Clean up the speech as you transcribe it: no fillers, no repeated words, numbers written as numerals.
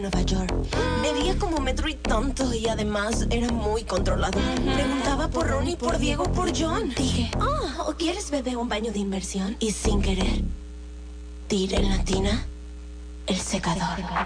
Nueva York. Bebía como metro y tonto y además era muy controlado. Preguntaba por Ronnie, por Diego, por John. Dije, ¿o quieres beber un baño de inversión? Y sin querer, tiré en la tina el secador.